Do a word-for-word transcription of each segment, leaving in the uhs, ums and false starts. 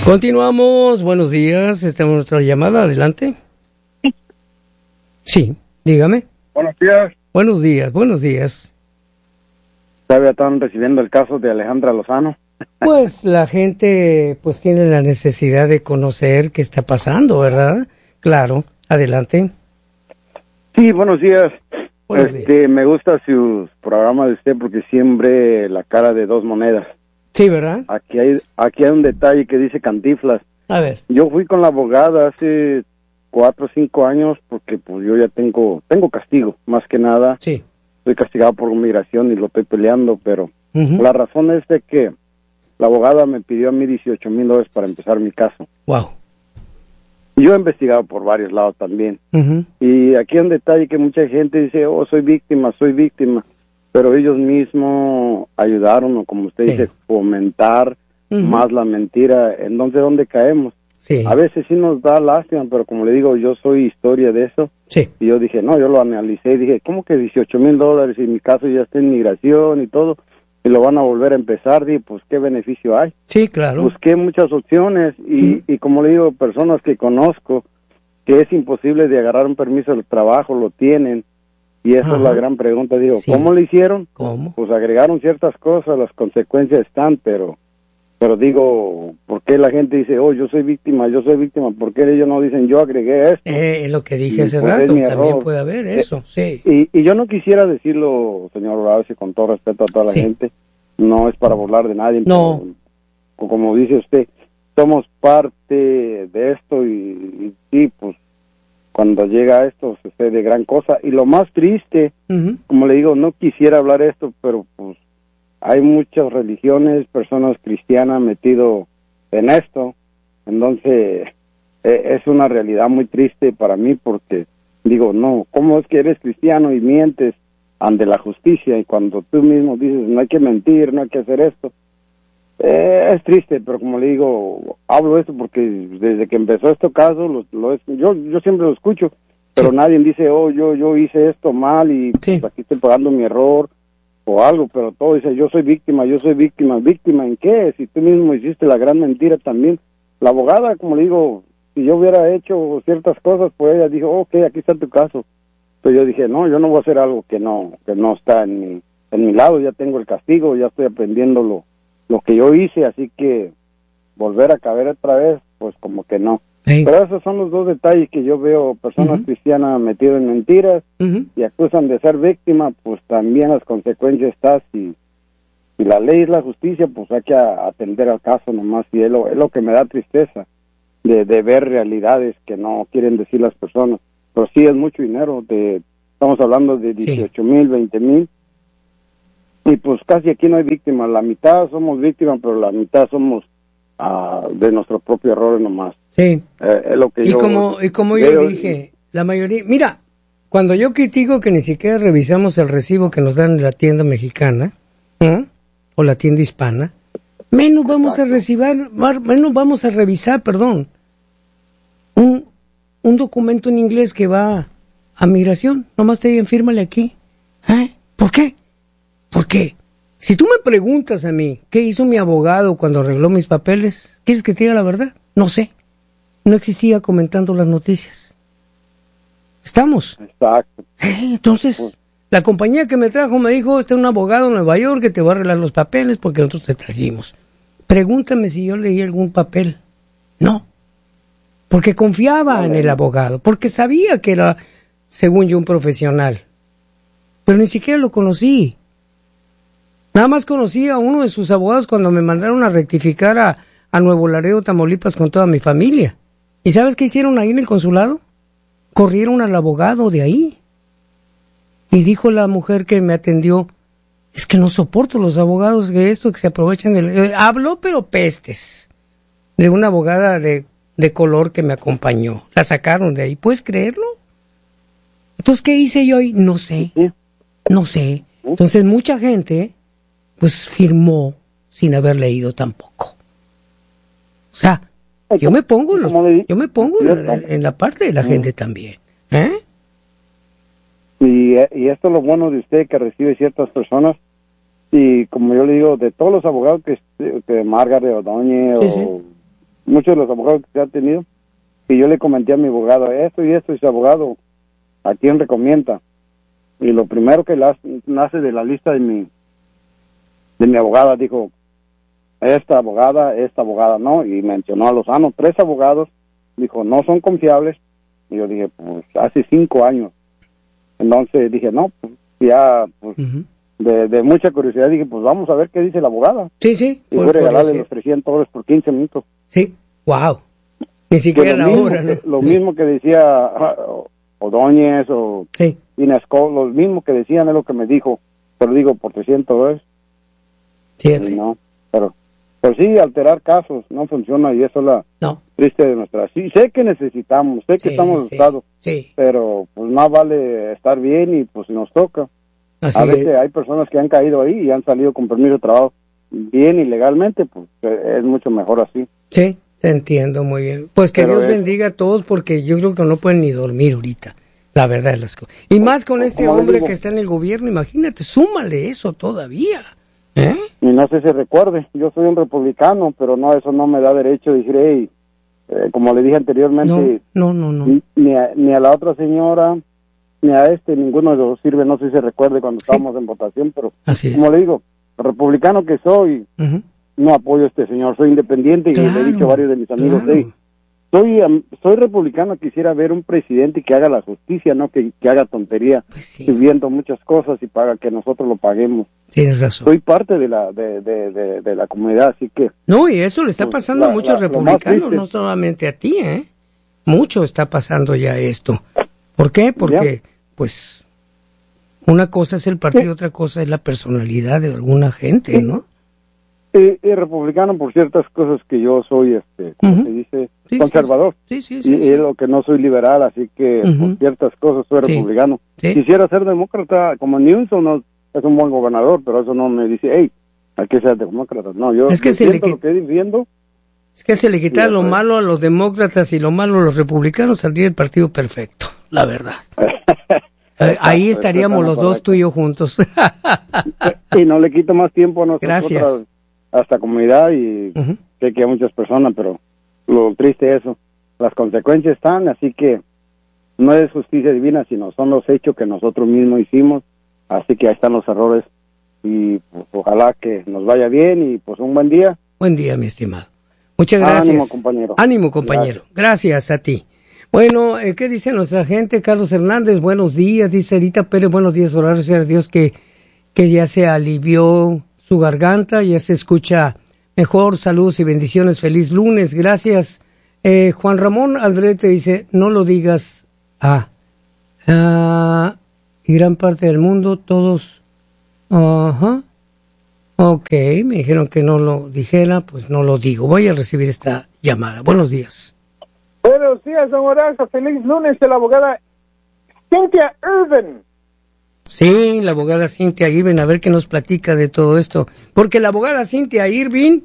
Continuamos, buenos días, estamos en nuestra llamada, adelante. Sí, dígame. Buenos días. Buenos días, buenos días. Todavía están recibiendo el caso de Alejandra Lozano. Pues la gente pues tiene la necesidad de conocer qué está pasando, ¿verdad? Claro, adelante. Sí, buenos días. Buenos este, días. Me gusta su programa de usted porque siempre la cara de dos monedas. Sí, ¿verdad? Aquí hay, aquí hay un detalle que dice Cantinflas. A ver. Yo fui con la abogada hace cuatro o cinco años porque pues yo ya tengo, tengo castigo, más que nada. Sí. Estoy castigado por migración y lo estoy peleando, pero Uh-huh. la razón es de que la abogada me pidió a mí dieciocho mil dólares para empezar mi caso. Wow. Yo he investigado por varios lados también. Uh-huh. Y aquí hay un detalle que mucha gente dice, oh, soy víctima, soy víctima. Pero ellos mismos ayudaron, o como usted Sí. dice, fomentar Uh-huh. más la mentira. Entonces, ¿dónde caemos? Sí. A veces sí nos da lástima, pero como le digo, yo soy historia de eso. Sí. Y yo dije, no, yo lo analicé y dije, ¿cómo que dieciocho mil dólares y mi caso ya está en migración y todo? Y lo van a volver a empezar. Dije, pues, ¿qué beneficio hay? Sí, claro. Busqué muchas opciones y, Uh-huh. y como le digo, personas que conozco, que es imposible de agarrar un permiso de trabajo, lo tienen. Y esa Ajá. es la gran pregunta. Digo, Sí. ¿cómo lo hicieron? ¿Cómo? Pues agregaron ciertas cosas, las consecuencias están, pero pero digo, ¿por qué la gente dice, oh, yo soy víctima, yo soy víctima? ¿Por qué ellos no dicen, yo agregué esto? Eh, lo que dije Y, hace pues, es rato, mi también error. puede haber eso, sí. Y, y yo no quisiera decirlo, señor Horacio, con todo respeto a toda Sí. la gente, no es para burlar de nadie, No. pero, como dice usted, somos parte de esto y, y sí, pues, cuando llega esto sucede gran cosa. Y lo más triste, Uh-huh. como le digo, no quisiera hablar esto, pero pues hay muchas religiones, personas cristianas metido en esto, entonces eh, es una realidad muy triste para mí porque digo, no, ¿cómo es que eres cristiano y mientes ante la justicia? Y cuando tú mismo dices, no hay que mentir, no hay que hacer esto, eh, es triste, pero como le digo, hablo esto porque desde que empezó este caso, lo, lo es, yo yo siempre lo escucho, pero Sí. nadie dice, oh, yo yo hice esto mal y Sí. pues aquí estoy pagando mi error o algo, pero todo dice, yo soy víctima, yo soy víctima. ¿Víctima en qué? Si tú mismo hiciste la gran mentira también. La abogada, como le digo, si yo hubiera hecho ciertas cosas, pues ella dijo, ok, aquí está tu caso. Entonces yo dije, no, yo no voy a hacer algo que no que no está en mi, en mi lado, ya tengo el castigo, ya estoy aprendiendo lo, lo que yo hice, así que volver a caer otra vez, pues como que no. Hey. Pero esos son los dos detalles que yo veo, personas Uh-huh. cristianas metidas en mentiras, Uh-huh. y acusan de ser víctima, pues también las consecuencias están. Si, si la ley es la justicia, pues hay que a- atender al caso nomás, y es lo, es lo que me da tristeza, de, de ver realidades que no quieren decir las personas. Pero sí es mucho dinero, de, estamos hablando de dieciocho mil, veinte mil, y pues casi aquí no hay víctimas, la mitad somos víctimas, pero la mitad somos ah, de nuestro propio error nomás. Sí. Eh, es lo que Y yo como, y como veo. yo dije, la mayoría, mira, cuando yo critico que ni siquiera revisamos el recibo que nos dan en la tienda mexicana, ¿eh? O la tienda hispana, menos vamos a recibir, menos vamos a revisar, perdón, un, un documento en inglés que va a migración, nomás te digan, fírmale aquí. ¿Eh? ¿Por qué? Porque si tú me preguntas a mí, ¿qué hizo mi abogado cuando arregló mis papeles? ¿Quieres que te diga la verdad? No sé. No existía comentando las noticias. ¿Estamos? Exacto. Eh, entonces, la compañía que me trajo me dijo, este es un abogado en Nueva York que te va a arreglar los papeles porque nosotros te trajimos. Pregúntame si yo leí algún papel. No. Porque confiaba No, en no, el no. abogado, porque sabía que era, según yo, un profesional. Pero ni siquiera lo conocí. Nada más conocí a uno de sus abogados cuando me mandaron a rectificar a, a Nuevo Laredo, Tamaulipas, con toda mi familia. ¿Y sabes qué hicieron ahí en el consulado? Corrieron al abogado de ahí. Y dijo la mujer que me atendió, es que no soporto los abogados de esto que se aprovechan del... Eh, habló, pero pestes. De una abogada de, de color que me acompañó. La sacaron de ahí. ¿Puedes creerlo? Entonces, ¿qué hice yo ahí? No sé. Sí. No sé. Entonces, mucha gente, pues, firmó sin haber leído tampoco. O sea, yo me pongo, los, yo me pongo en, en la parte de la gente también. ¿Eh? Y, y esto es lo bueno de usted, que recibe ciertas personas. Y como yo le digo, de todos los abogados que, que Margaret Ordóñez Sí, sí. o muchos de los abogados que se han tenido, y yo le comenté a mi abogado esto y esto, y ese abogado, ¿a quién recomienda? Y lo primero que las, nace de la lista de mi, de mi abogada, dijo, esta abogada, esta abogada no, y mencionó a Lozano, tres abogados, dijo, no son confiables, y yo dije, pues, hace cinco años. Entonces dije, no, pues, ya, pues, uh-huh. de, de mucha curiosidad dije, pues, vamos a ver qué dice la abogada. Sí, sí. Y voy a regalarle los trescientos dólares por quince minutos. Sí, wow. Ni siquiera la hora, ¿no? Lo mismo que decía uh, Ordóñez o sí. Inesco, lo mismo que decían es lo que me dijo, pero digo, por trescientos dólares. Sí, no, pero... Pues sí, alterar casos no funciona y eso es la no. triste de nuestra... Sí, sé que necesitamos, sé que sí, estamos sí, asustados, sí. pero pues más vale estar bien y pues si nos toca. Así a veces es. hay personas que han caído ahí y han salido con permiso de trabajo bien y legalmente, pues es mucho mejor así. Sí, te entiendo muy bien. Pues que pero Dios es... bendiga a todos porque yo creo que no pueden ni dormir ahorita, la verdad de las cosas. Y más con este hombre que está en el gobierno, imagínate, súmale eso todavía. ¿Eh? Y no sé si recuerde, yo soy un republicano, pero no, eso no me da derecho de decir, hey, eh, como le dije anteriormente, no, no, no, no. Ni, ni, a, ni a la otra señora, ni a este, ninguno de los sirve, no sé si se recuerde cuando sí. estábamos en votación, pero así como es. le digo, republicano que soy, uh-huh. no apoyo a este señor, soy independiente claro, y le he dicho a varios de mis amigos, claro. hey, soy um, soy republicano, quisiera ver un presidente que haga la justicia, no que, que haga tontería, pues sí. viviendo muchas cosas y para que nosotros lo paguemos. Tienes razón. Soy parte de la de, de, de, de la comunidad, así que... No, y eso le está pues, pasando la, a muchos la, republicanos, no solamente a ti, ¿eh? Mucho está pasando ya esto. ¿Por qué? Porque, ya. pues, una cosa es el partido, sí. otra cosa es la personalidad de alguna gente, sí. ¿no? Y, y republicano por ciertas cosas que yo soy, este, como uh-huh. se dice, sí, conservador. Sí, sí, sí. Y, sí. y lo que no soy liberal, así que uh-huh. por ciertas cosas soy sí. republicano. Sí. Quisiera ser demócrata, como Newsom no, es un buen gobernador, pero eso no me dice, hey, hay que ser demócrata. No, yo es que se le lo que estoy viendo. Es que se le quita lo malo a los demócratas y lo malo a los republicanos, saldría el partido perfecto, la verdad. Ahí estaríamos los dos, tú y yo juntos. Y no le quito más tiempo a nosotros. Gracias. A esta comunidad y uh-huh. sé que hay muchas personas, pero lo triste es eso, las consecuencias están, así que no es justicia divina, sino son los hechos que nosotros mismos hicimos, así que ahí están los errores y pues, ojalá que nos vaya bien y pues un buen día. Buen día, mi estimado. Muchas gracias. Ánimo, compañero. Ánimo, compañero. Gracias, gracias a ti. Bueno, eh, ¿qué dice nuestra gente? Carlos Hernández, buenos días, dice Rita Pérez, buenos días, orar a Dios que, que ya se alivió su garganta, ya se escucha mejor, saludos y bendiciones, feliz lunes, gracias. Eh, Juan Ramón Aldrete dice, no lo digas, ah, ah y gran parte del mundo, todos, ajá, ok, me dijeron que no lo dijera, pues no lo digo, voy a recibir esta llamada, buenos días. Buenos días, don Horacio, feliz lunes de la abogada Cynthia Irvin. Sí, la abogada Cynthia Irvin, a ver qué nos platica de todo esto. Porque la abogada Cynthia Irvin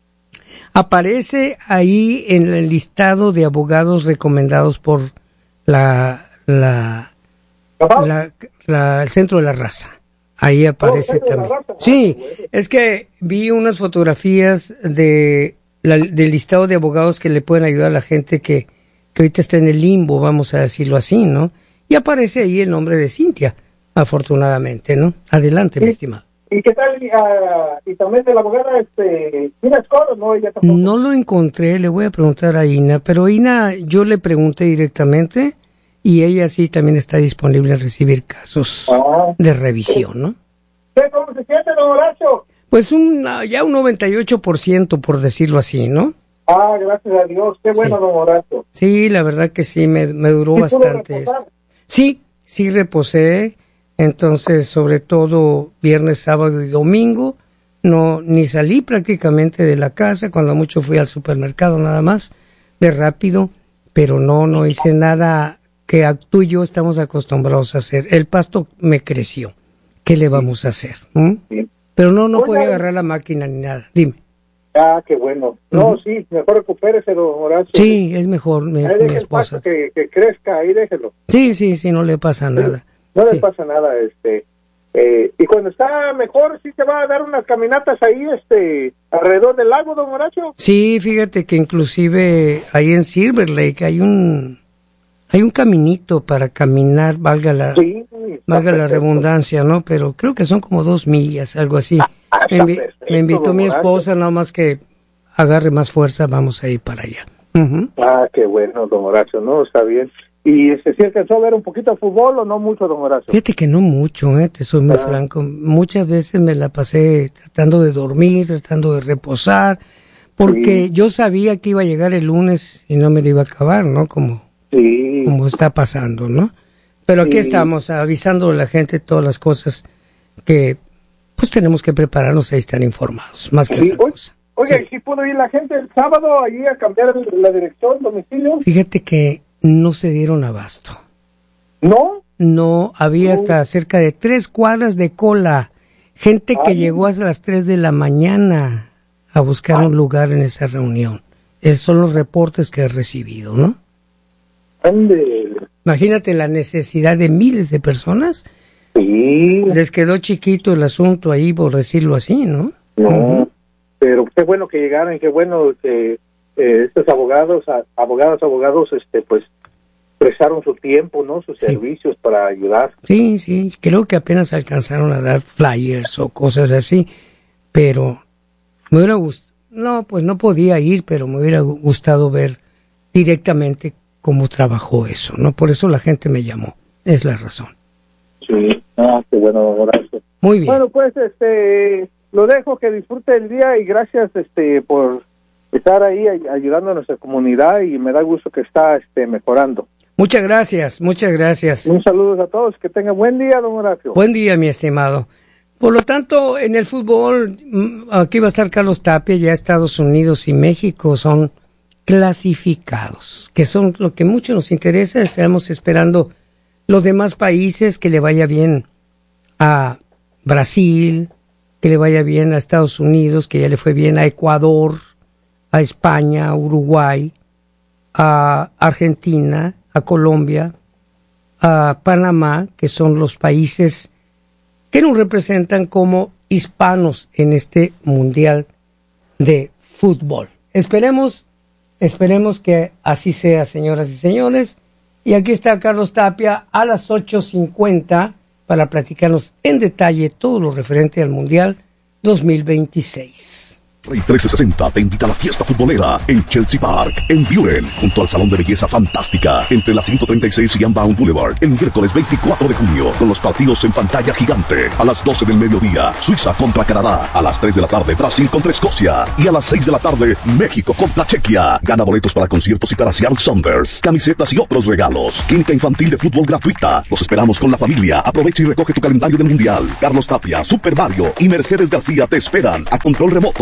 aparece ahí en el listado de abogados recomendados por la, la, la, la el Centro de la Raza. Ahí aparece oh, también. Sí, es que vi unas fotografías de la, del listado de abogados que le pueden ayudar a la gente que, que ahorita está en el limbo, vamos a decirlo así, ¿no? Y aparece ahí el nombre de Cynthia. Afortunadamente, ¿no? Adelante, ¿Y, mi estimado. ¿Y qué tal? Uh, y también de la abogada, este, Ina Scott, ¿no? Ella no lo encontré, le voy a preguntar a Ina, pero Ina, yo le pregunté directamente y ella sí también está disponible a recibir casos ah, de revisión, ¿no? ¿Qué, ¿Cómo se siente, don Horacio? Pues un, ya un noventa y ocho por ciento, por decirlo así, ¿no? Ah, gracias a Dios, qué bueno, sí. Don Horacio. Sí, la verdad que sí, me, me duró ¿Sí bastante. Sí, sí reposé. Entonces, sobre todo viernes, sábado y domingo, no ni salí prácticamente de la casa, cuando mucho fui al supermercado nada más, de rápido, pero no, no hice nada que tú y yo estamos acostumbrados a hacer. El pasto me creció. ¿Qué le vamos a hacer? ¿Mm? Sí. Pero no, no podía agarrar la máquina ni nada. Dime. Ah, qué bueno. No, uh-huh. sí, mejor recupérese, don Horacio. Sí, es mejor, mi, ahí mi esposa. Que, que crezca, ahí déjelo. Sí, sí, sí, no le pasa nada. No sí. le pasa nada, este, Eh, y cuando está mejor, ¿sí se va a dar unas caminatas ahí, este, alrededor del lago, don Horacio? Sí, fíjate que inclusive ahí en Silver Lake hay un hay un caminito para caminar, valga la Sí, valga la redundancia, ¿no? Pero creo que son como dos millas, algo así. Ah, me, invi- perfecto, me invitó mi don esposa, nada más que agarre más fuerza, vamos a ir para allá. Uh-huh. Ah, qué bueno, don Horacio, no, está bien. ¿Y este, sí alcanzó a ver un poquito de fútbol o no mucho, don Horacio? Fíjate que no mucho, eh, te soy muy Ah. franco. Muchas veces me la pasé tratando de dormir, tratando de reposar, porque Sí. yo sabía que iba a llegar el lunes y no me lo iba a acabar, ¿no? Como, Sí. como está pasando, ¿no? Pero aquí Sí. estamos avisando a la gente todas las cosas que pues tenemos que prepararnos y estar informados, más que Sí, otra oye, cosa. oye, Sí. ¿sí pudo ir la gente el sábado allí a cambiar la dirección, domicilio? Fíjate que no se dieron abasto. ¿No? No, había hasta cerca de tres cuadras de cola. Gente que Ay. llegó hasta las tres de la mañana a buscar un lugar en esa reunión. Esos son los reportes que he recibido, ¿no? Ande. Imagínate la necesidad de miles de personas. Sí. Les quedó chiquito el asunto ahí, por decirlo así, ¿no? No, Ujú. pero qué bueno que llegaron, qué bueno que eh, estos abogados, a- abogadas, abogados, este, pues, prestaron su tiempo, ¿no? Sus Sí. servicios para ayudar. Sí, sí, creo que apenas alcanzaron a dar flyers o cosas así, pero me hubiera gustado, no, pues no podía ir, pero me hubiera gu- gustado ver directamente cómo trabajó eso, ¿no? Por eso la gente me llamó, es la razón. Sí. Ah, qué bueno, Horacio. Muy bien, Bueno, pues, este, lo dejo, que disfrute el día y gracias, este, por estar ahí ay- ayudando a nuestra comunidad y me da gusto que está, este, mejorando. muchas gracias, muchas gracias. Un saludo a todos, que tengan buen día, don Horacio. Buen día, mi estimado. Por lo tanto, en el fútbol, mm, aquí va a estar Carlos Tapia, ya Estados Unidos y México son clasificados, que son lo que mucho nos interesa. Estamos esperando los demás países, que le vaya bien a Brasil, que le vaya bien a Estados Unidos, que ya le fue bien a Ecuador, a España, a Uruguay, a Argentina, a Colombia, a Panamá, que son los países que nos representan como hispanos en este mundial de fútbol. Esperemos, esperemos que así sea, señoras y señores. Y aquí está Carlos Tapia a las ocho cincuenta para platicarnos en detalle todo lo referente al mundial dos mil veintiséis. Rey trescientos sesenta te invita a la fiesta futbolera en Chelsea Park, en Buren, junto al Salón de Belleza Fantástica, entre la ciento treinta y seis y Unbound Boulevard, el miércoles veinticuatro de junio, con los partidos en pantalla gigante. A las doce del mediodía, Suiza contra Canadá. A las tres de la tarde, Brasil contra Escocia. Y a las seis de la tarde, México contra Chequia. Gana boletos para conciertos y para Seattle Sounders, camisetas y otros regalos. Clínica infantil de fútbol gratuita. Los esperamos con la familia. Aprovecha y recoge tu calendario del mundial. Carlos Tapia, Super Mario y Mercedes García te esperan a control remoto.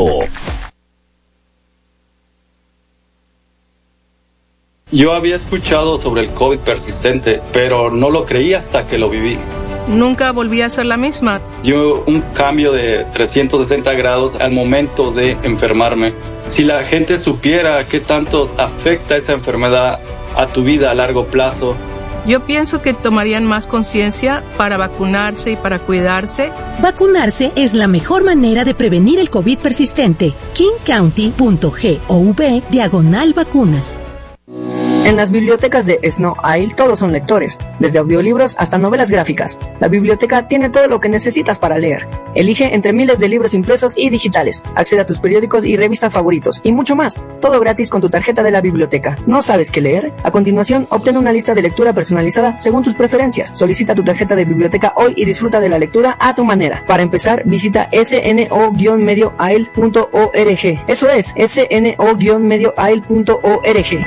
Yo había escuchado sobre el COVID persistente, pero no lo creí hasta que lo viví. Nunca volví a ser la misma. Dio un cambio de trescientos sesenta grados al momento de enfermarme. Si la gente supiera qué tanto afecta esa enfermedad a tu vida a largo plazo. Yo pienso que tomarían más conciencia para vacunarse y para cuidarse. Vacunarse es la mejor manera de prevenir el COVID persistente. kingcounty.gov diagonal vacunas. En las bibliotecas de Snow Isle todos son lectores, desde audiolibros hasta novelas gráficas. La biblioteca tiene todo lo que necesitas para leer. Elige entre miles de libros impresos y digitales. Accede a tus periódicos y revistas favoritos y mucho más. Todo gratis con tu tarjeta de la biblioteca. ¿No sabes qué leer? A continuación, obtén una lista de lectura personalizada según tus preferencias. Solicita tu tarjeta de biblioteca hoy y disfruta de la lectura a tu manera. Para empezar, visita s n o guion medio aisle punto org. Eso es, s n o guion medio aisle punto org.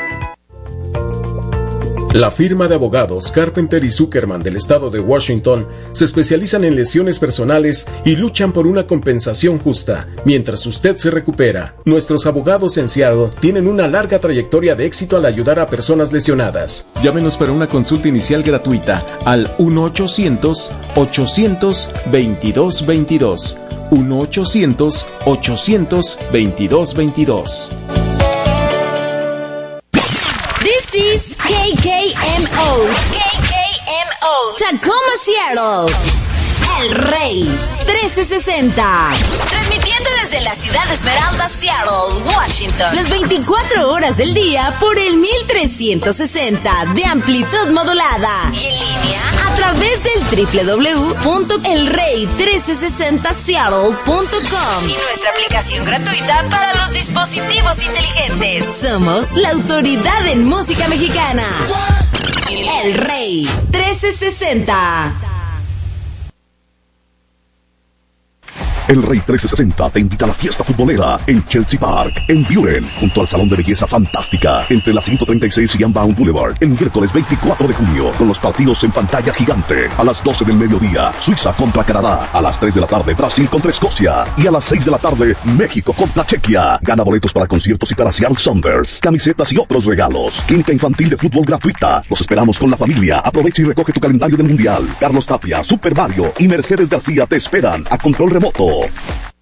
La firma de abogados Carpenter y Zuckerman del estado de Washington se especializan en lesiones personales y luchan por una compensación justa mientras usted se recupera. Nuestros abogados en Seattle tienen una larga trayectoria de éxito al ayudar a personas lesionadas. Llámenos para una consulta inicial gratuita al uno ochocientos ochocientos veintidós veintidós. uno ochocientos ochocientos veintidós veintidós. This is K K M O. K K M O. Tacoma, Seattle. El Rey trescientos sesenta. Transmitiendo desde la ciudad de Esmeralda, Seattle, Washington. Las veinticuatro horas del día por el mil trescientos sesenta de amplitud modulada. Y en línea a través del doble u doble u doble u punto el rey trece sesenta seattle punto com y nuestra aplicación gratuita para los dispositivos inteligentes. Somos la autoridad en música mexicana. El Rey trece sesenta. El Rey trece sesenta te invita a la fiesta futbolera en Chelsea Park, en Buren, junto al Salón de Belleza Fantástica, entre la ciento treinta y seis y Unbound Boulevard, el miércoles veinticuatro de junio, con los partidos en pantalla gigante. A las doce del mediodía, Suiza contra Canadá. A las tres de la tarde, Brasil contra Escocia. Y a las seis de la tarde, México contra Chequia. Gana boletos para conciertos y para Seattle Sounders, camisetas y otros regalos. Clínica infantil de fútbol gratuita. Los esperamos con la familia. Aprovecha y recoge tu calendario del Mundial. Carlos Tapia, Super Mario y Mercedes García te esperan a control remoto.